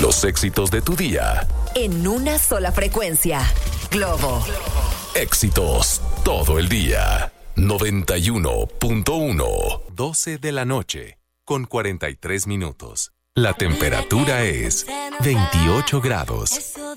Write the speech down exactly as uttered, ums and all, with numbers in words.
Los éxitos de tu día. En una sola frecuencia. Globo. Éxitos todo el día. noventa y uno punto uno. doce de la noche, con cuarenta y tres minutos. La temperatura es veintiocho grados.